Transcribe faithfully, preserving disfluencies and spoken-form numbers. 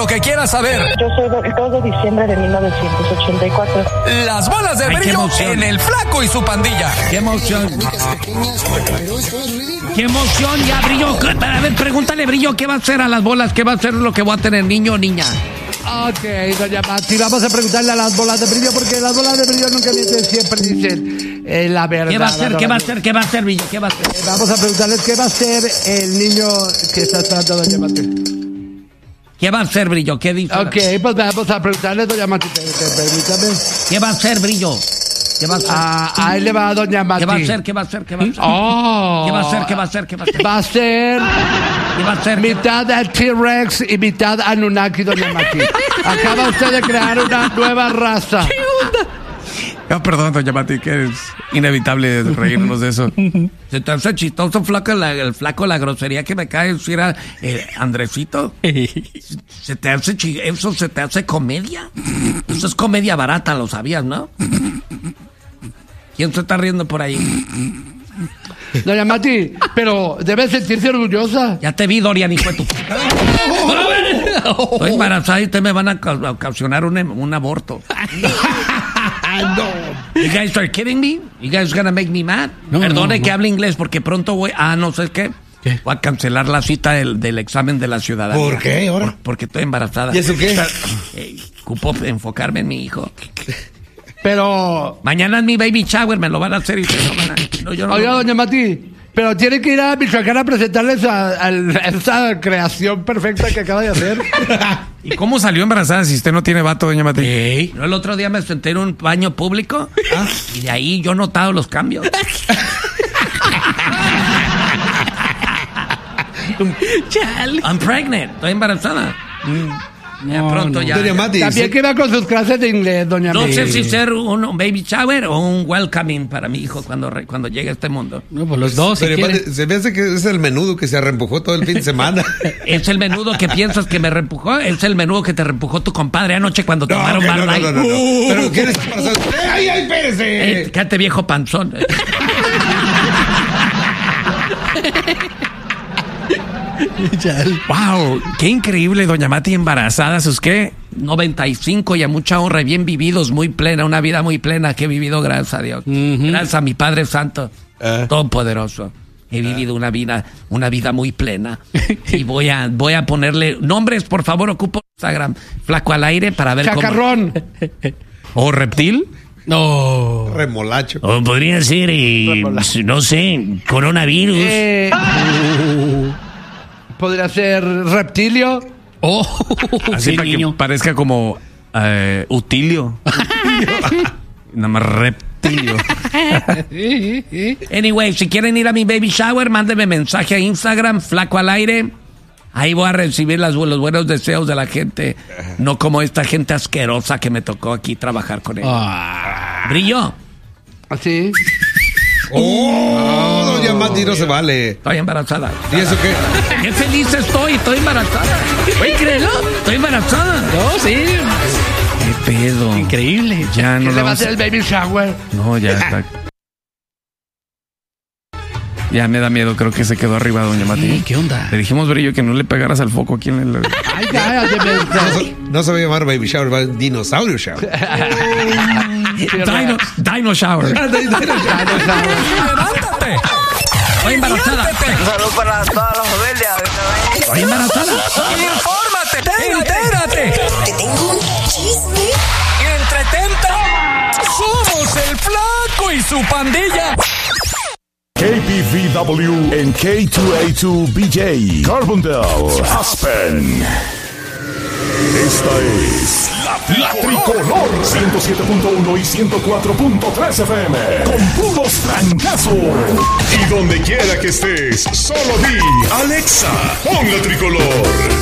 lo que quieras saber. Yo soy del dos de diciembre de mil novecientos ochenta y cuatro. Las bolas de Ay, brillo en el Flaco y su pandilla. ¡Qué emoción! ¡Qué emoción! Ya, Brillo. A ver, pregúntale, Brillo, ¿qué va a hacer a las bolas? ¿Qué va a hacer lo que voy a tener, niño o niña? Ok, doña Mati, vamos a preguntarle a las bolas de brillo, porque las bolas de brillo nunca mienten, siempre dicen eh, la verdad. ¿Qué va a hacer? ¿Qué va a hacer? ¿Qué va a hacer, Brillo? ¿Qué va a hacer? Eh, vamos a preguntarles qué va a hacer el niño que está tratando doña Mati. ¿Qué va a hacer, Brillo? ¿Qué dice? Ok, pues vamos a preguntarle, doña Mati, permítame. ¿Qué va a hacer, Brillo? ¿Qué va a hacer? Ah, ahí le va a doña Mati. ¿Qué va a hacer? ¿Qué va a hacer? ¿Qué va a hacer? Oh. ¿Qué va a hacer? ¿Qué va a hacer? ¿Qué va a hacer? Va a ser ¿Qué va a hacer? mitad al T-Rex y mitad Anunnaki, doña Mati. Acaba usted de crear una nueva raza. ¿Qué onda? No, perdón, doña Mati, que es inevitable reírnos de eso. Se te hace chistoso, flaco, la, el flaco, la grosería que me cae decir a eh, Andresito. ¿Se te hace chi- ¿Eso se te hace comedia? Eso es comedia barata, lo sabías, ¿no? ¿Quién se está riendo por ahí? Doña Mati, pero debe sentirse orgullosa. Ya te vi, Dorian, hijo de tu... Estoy embarazada y ustedes me van a ca- a ocasionar un, em- un aborto. No. You guys are kidding me? You guys gonna make me mad? No, Perdone no, que no. hable inglés porque pronto voy... Ah, no sé qué. ¿Qué? Voy a cancelar la cita del, del examen de la ciudadanía. ¿Por qué ahora? Por- porque estoy embarazada. ¿Y eso qué? Eh, ocupo enfocarme en mi hijo. Pero, Mañana es mi baby shower, me lo van a hacer y se lo van a... No, yo no oiga, lo- doña Mati, pero tiene que ir a Michoacán a presentarles a, a- a esa creación perfecta que acaba de hacer. ¿Y cómo salió embarazada si usted no tiene vato, doña Mati? Ey. Yo el otro día me senté en un baño público y de ahí yo he notado los cambios. Chale. I'm pregnant, estoy embarazada. Ya No, pronto no. ya. Doña ya. Mati, También sí. que va con sus clases de inglés, doña No Mati. sé si ser un, un baby shower o un welcoming para mi hijo cuando, re- cuando llegue a este mundo. No, pues los dos, si Pero quieren. aparte, se me hace que es el menudo que se arrempujó todo el fin de semana. ¿Es el menudo que piensas que me reempujó? ¿Es el menudo que te reempujó tu compadre anoche cuando No, tomaron que Bud no, no, Light? no, no, no. Pero ¿quién está embarazada? ¡Eh, ¡Ay, ay, espérese! Eh, cállate, viejo panzón. Chale. ¡Wow! ¡Qué increíble, doña Mati embarazada! ¿Sus qué? noventa y cinco y a mucha honra, bien vividos, muy plena, una vida muy plena que he vivido, gracias a Dios. Gracias a mi Padre Santo, Ah. Todopoderoso. He vivido una vida, una vida muy plena. Y voy a, voy a ponerle nombres, por favor, ocupo Instagram, Flaco al Aire, para ver Chacarrón. ¿O reptil? No. Remolacho. cómo. O podría ser, eh, no sé, coronavirus. Eh, Podría ser reptilio. Oh, Así sí, para niño. que parezca como eh, utilio. Nada más reptilio. Anyway, si quieren ir a mi baby shower, mándenme mensaje a Instagram, Flaco al Aire. Ahí voy a recibir las, los buenos deseos de la gente. No como esta gente asquerosa que me tocó aquí trabajar con ella. Ah. Brillo, Así. ¡Oh! Doña Mati, no se vale. estoy embarazada. ¿Y eso qué? Qué feliz estoy, estoy embarazada. ¿Pueden creerlo? Estoy embarazada. No, sí. ¿Qué pedo? Increíble. Ya no ¿Quién le lo va a vamos hacer el baby shower? No, ya está. Ya me da miedo, creo que se quedó arriba, doña Mati. ¿Qué onda? Te dijimos, Brillo, que no le pegaras al foco aquí en el... Ay, cállate, No, mensa. se- no se va a llamar baby shower, va a ser dinosaurio shower. Dino, dino shower. ¡Levántate! Estoy embarazada. Salud para todas las familias. Estoy embarazada. ¡Infórmate! ¡Entérate! Te tengo un chisme. ¡Entretente! ¡Somos el Flaco y su pandilla! K P V W en K dos A dos B J, Carbondale, Aspen. Esta es la, la Tricolor ciento siete punto uno y ciento cuatro punto tres F M con puros francazos. Y donde quiera que estés, solo di Alexa, pon la Tricolor.